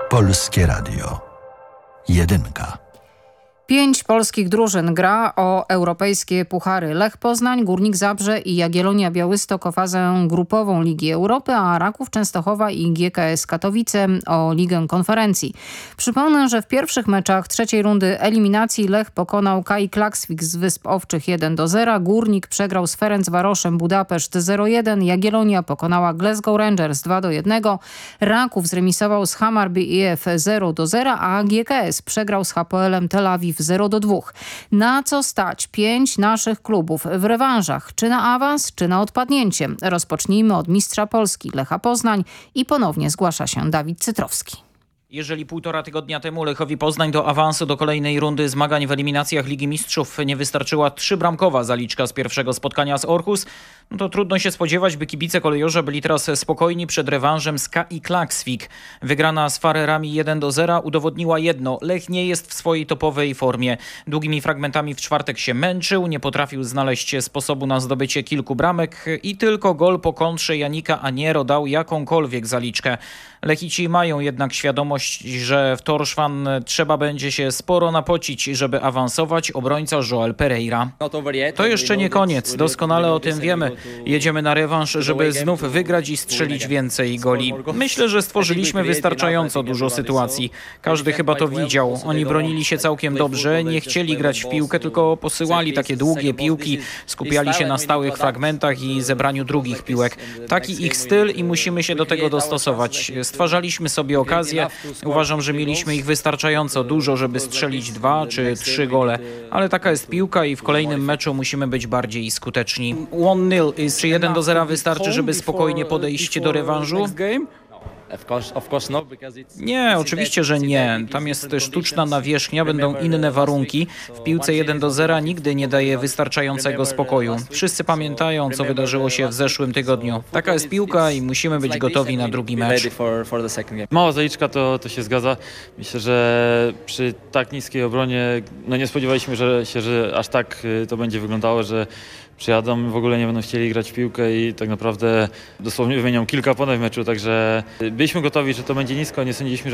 Polskie Radio. Jedynka. 5 polskich drużyn gra o europejskie puchary. Lech Poznań, Górnik Zabrze i Jagiellonia Białystok o fazę grupową Ligi Europy, a Raków Częstochowa i GKS Katowice o Ligę Konferencji. Przypomnę, że w pierwszych meczach trzeciej rundy eliminacji Lech pokonał KAI Klaksvik z Wysp Owczych 1-0, Górnik przegrał z Ferencvaroszem Budapeszt 0-1, Jagiellonia pokonała Glasgow Rangers 2-1, Raków zremisował z Hammarby IF 0-0, a GKS przegrał z Hapoelem Tel Awiw 0-2. Na co stać 5 naszych klubów w rewanżach? Czy na awans, czy na odpadnięcie? Rozpocznijmy od mistrza Polski Lecha Poznań i ponownie zgłasza się Dawid Cytrowski. Jeżeli 1,5 tygodnia temu Lechowi Poznań do awansu do kolejnej rundy zmagań w eliminacjach Ligi Mistrzów nie wystarczyła 3-bramkowa zaliczka z pierwszego spotkania z Aarhus, no to trudno się spodziewać, by kibice kolejorza byli teraz spokojni przed rewanżem z KAI Klaksvik. Wygrana z Farerami 1-0 udowodniła jedno: Lech nie jest w swojej topowej formie. Długimi fragmentami w czwartek się męczył, nie potrafił znaleźć sposobu na zdobycie kilku bramek i tylko gol po kontrze Janika Aniero dał jakąkolwiek zaliczkę. Lechici mają jednak świadomość, że w Tórshavn trzeba będzie się sporo napocić, żeby awansować. Obrońca Joel Pereira. To jeszcze nie koniec, doskonale o tym wiemy. Jedziemy na rewanż, żeby znów wygrać i strzelić więcej goli. Myślę, że stworzyliśmy wystarczająco dużo sytuacji. Każdy chyba to widział. Oni bronili się całkiem dobrze, nie chcieli grać w piłkę, tylko posyłali takie długie piłki, skupiali się na stałych fragmentach i zebraniu drugich piłek. Taki ich styl i musimy się do tego dostosować. Stwarzaliśmy sobie okazję. Uważam, że mieliśmy ich wystarczająco dużo, żeby strzelić 2 czy 3 gole. Ale taka jest piłka i w kolejnym meczu musimy być bardziej skuteczni. 1-0. Czy 1-0 wystarczy, żeby spokojnie podejść do rewanżu? Nie, oczywiście, że nie. Tam jest sztuczna nawierzchnia, będą inne warunki. W piłce 1-0 nigdy nie daje wystarczającego spokoju. Wszyscy pamiętają, co wydarzyło się w zeszłym tygodniu. Taka jest piłka i musimy być gotowi na drugi mecz. Mała zaliczka to się zgadza. Myślę, że przy tak niskiej obronie nie spodziewaliśmy się, że aż tak to będzie wyglądało, że przyjadą, w ogóle nie będą chcieli grać w piłkę i tak naprawdę dosłownie wymienią kilka podań w meczu, także byliśmy gotowi, że to będzie nisko, nie sądziliśmy,